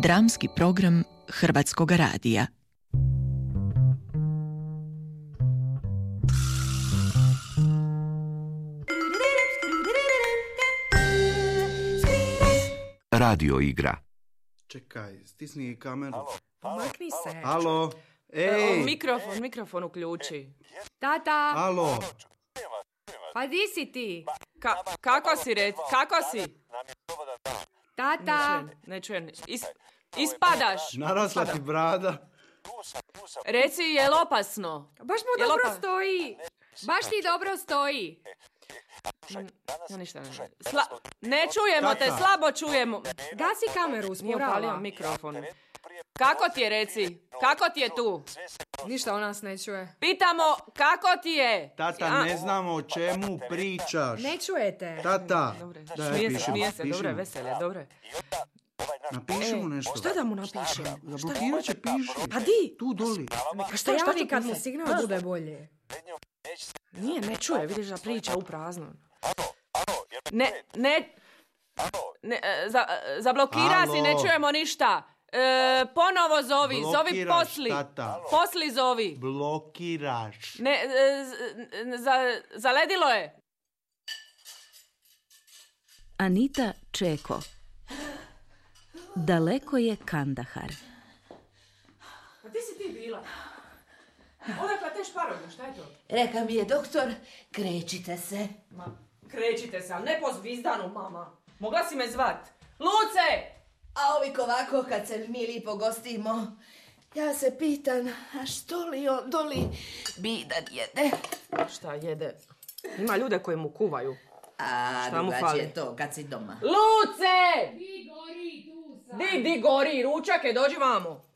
dramski program Hrvatskog radija. Radio igra. Čekaj, stisni kameru. Makni se. Alo, ej! Mikrofon uključi. Tata! Alo! Pa di si ti? Kako si, kako si? Tata! Ne čujem. Ispadaš. Narasla ti brada. Reci, je li opasno? Baš mu dobro stoji. Baš ti dobro stoji. Ja ništa ne čujem. Ne čujemo te, slabo čujemo. Gasi kameru, Nije upalio usporava. mikrofon. Kako ti je, reci? Kako ti je tu? Ništa o nas ne čuje. Pitamo, kako ti je? Tata, ne znamo o čemu pričaš. Ne čujete. Tata, Dobre, daj, smije se, pišimo. dobre, veselje, dobre. Napiši mu nešto. Šta da mu napišem? Zablokirat će, piši. Pa di? Tu doli. Pa što javi kad mu signal bude bolje? Nije, ne čuje, vidiš da priča u prazno. Zablokira si, ne čujemo ništa. Ponovo zovi Blokiraš, posli. tata. Posli zovi. Blokiraš. Ne, zaledilo je. Anita Čeko. Daleko je Kandahar. Pa ti si ti bila? Odakle te šparoge, šta je to? Reka mi je doktor, krećite se. Ma, krećite se, ali ne po zvizdanu, mama. Mogla si me zvat. Luce! A ovik ovako kad se mi lipo gostimo, ja se pitam, a što li on doli bidan jede? Šta jede? Ima ljude koji mu kuvaju. A Šta mu drugačije fali? to kad si doma. Luce! Di gori, tu sam. Di gori, ručake, dođi vamo.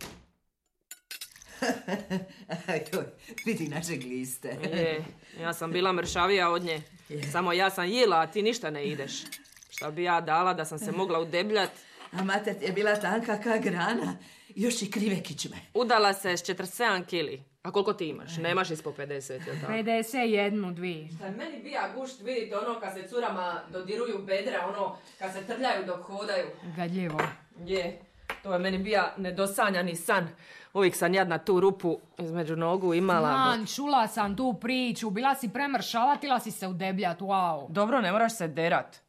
Joj, vidi naše gliste. Ja sam bila mršavija od nje. Samo ja sam jela, a ti ništa ne ideš. Šta bi ja dala da sam se mogla udebljat? A mater je bila tanka ka grana, još i krive kičme. Udala se s 47 kili. A koliko ti imaš? Nemaš ispod 50, jel tako? 51, 2. Šta meni bija gušt, vidite ono kad se curama dodiruju bedra, ono kad se trljaju dok hodaju. Gadljivo. Je, to je meni bija nedosanjani san. Uvijek sam jadna tu rupu između nogu imala. Man, čula sam tu priču. Bila si premršavatila si se udebljat, wow. Dobro, ne moraš se derat.